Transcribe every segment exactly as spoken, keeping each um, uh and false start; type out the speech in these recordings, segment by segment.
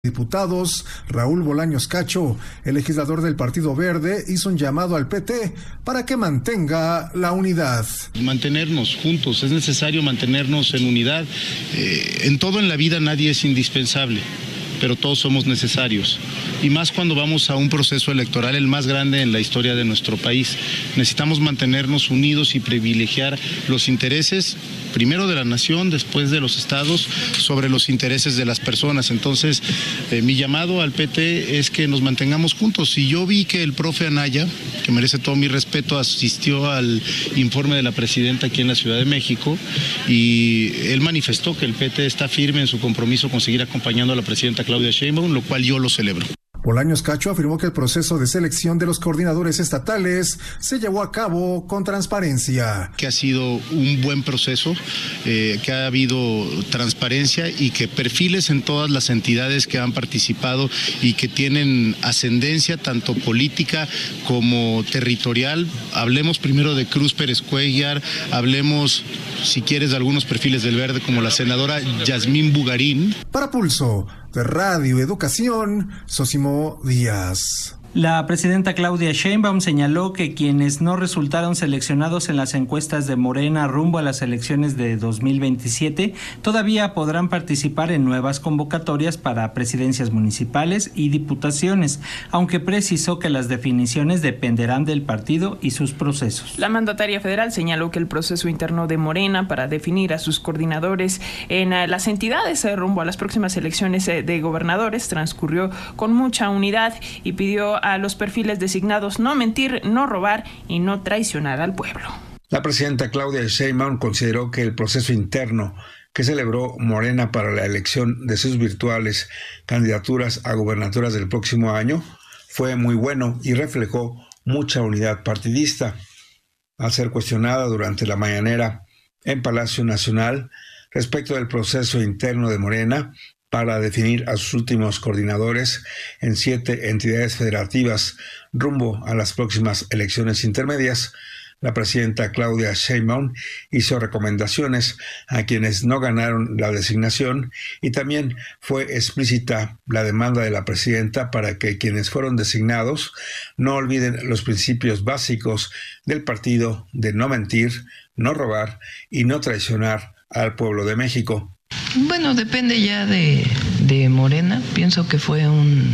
Diputados, Raúl Bolaños Cacho, el legislador del Partido Verde, hizo un llamado al P T para que mantenga la unidad. Mantenernos juntos, es necesario mantenernos en unidad. Eh, en todo en la vida nadie es indispensable, pero todos somos necesarios. Y más cuando vamos a un proceso electoral, el más grande en la historia de nuestro país. Necesitamos mantenernos unidos y privilegiar los intereses, primero de la nación, después de los estados, sobre los intereses de las personas. Entonces, eh, mi llamado al P T es que nos mantengamos juntos. Y yo vi que el profe Anaya, que merece todo mi respeto, asistió al informe de la presidenta aquí en la Ciudad de México y él manifestó que el P T está firme en su compromiso con seguir acompañando a la presidenta Claudia Sheinbaum, lo cual yo lo celebro. Bolaños Cacho afirmó que el proceso de selección de los coordinadores estatales se llevó a cabo con transparencia. Que ha sido un buen proceso, eh, que ha habido transparencia y que perfiles en todas las entidades que han participado y que tienen ascendencia tanto política como territorial. Hablemos primero de Cruz Pérez Cuellar, hablemos, si quieres, de algunos perfiles del Verde como la senadora Yasmín Bugarín. Para Pulso de Radio Educación, Sósimo Díaz. La presidenta Claudia Sheinbaum señaló que quienes no resultaron seleccionados en las encuestas de Morena rumbo a las elecciones de dos mil veintisiete todavía podrán participar en nuevas convocatorias para presidencias municipales y diputaciones, aunque precisó que las definiciones dependerán del partido y sus procesos. La mandataria federal señaló que el proceso interno de Morena para definir a sus coordinadores en las entidades rumbo a las próximas elecciones de gobernadores transcurrió con mucha unidad y pidió a los perfiles designados no mentir, no robar y no traicionar al pueblo. La presidenta Claudia Sheinbaum consideró que el proceso interno que celebró Morena para la elección de sus virtuales candidaturas a gubernaturas del próximo año fue muy bueno y reflejó mucha unidad partidista. Al ser cuestionada durante la mañanera en Palacio Nacional respecto del proceso interno de Morena para definir a sus últimos coordinadores en siete entidades federativas rumbo a las próximas elecciones intermedias, la presidenta Claudia Sheinbaum hizo recomendaciones a quienes no ganaron la designación y también fue explícita la demanda de la presidenta para que quienes fueron designados no olviden los principios básicos del partido de no mentir, no robar y no traicionar al pueblo de México. Bueno, depende ya de, de Morena. Pienso que fue un,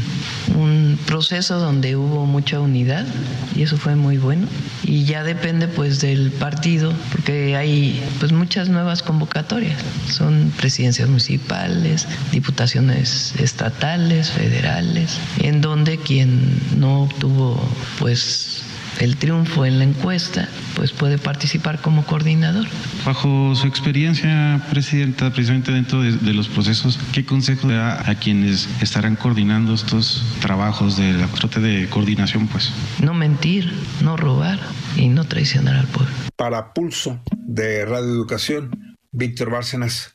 un proceso donde hubo mucha unidad y eso fue muy bueno. Y ya depende pues del partido, porque hay pues muchas nuevas convocatorias. Son presidencias municipales, diputaciones estatales, federales, en donde quien no obtuvo pues el triunfo en la encuesta, pues puede participar como coordinador. Bajo su experiencia, presidenta, precisamente dentro de, de los procesos, ¿qué consejo da a quienes estarán coordinando estos trabajos de la trote de coordinación, pues? No mentir, no robar y no traicionar al pueblo. Para Pulso de Radio Educación, Víctor Bárcenas.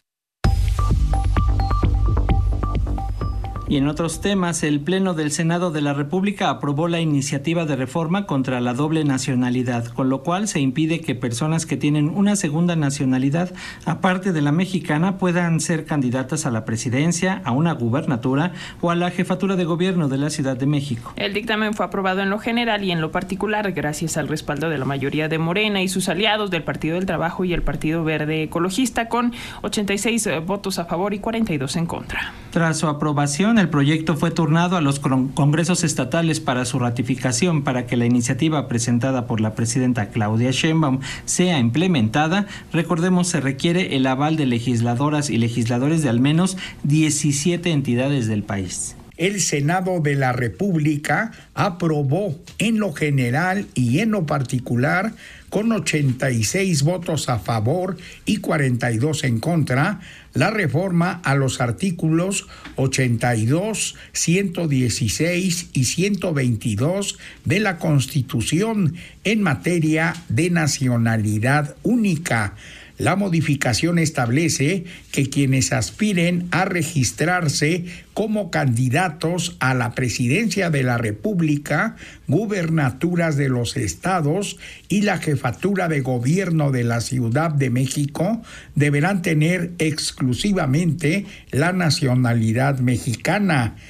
Y en otros temas, el Pleno del Senado de la República aprobó la iniciativa de reforma contra la doble nacionalidad, con lo cual se impide que personas que tienen una segunda nacionalidad, aparte de la mexicana, puedan ser candidatas a la presidencia, a una gubernatura o a la jefatura de gobierno de la Ciudad de México. El dictamen fue aprobado en lo general y en lo particular gracias al respaldo de la mayoría de Morena y sus aliados del Partido del Trabajo y el Partido Verde Ecologista, con ochenta y seis votos a favor y cuarenta y dos en contra. Tras su aprobación, el proyecto fue turnado a los congresos estatales para su ratificación. Para que la iniciativa presentada por la presidenta Claudia Sheinbaum sea implementada, recordemos, se requiere el aval de legisladoras y legisladores de al menos diecisiete entidades del país. El Senado de la República aprobó en lo general y en lo particular, con ochenta y seis votos a favor y cuarenta y dos en contra, la reforma a los artículos ochenta y dos, ciento dieciséis y ciento veintidós de la Constitución en materia de nacionalidad única. La modificación establece que quienes aspiren a registrarse como candidatos a la presidencia de la República, gubernaturas de los estados y la jefatura de gobierno de la Ciudad de México deberán tener exclusivamente la nacionalidad mexicana.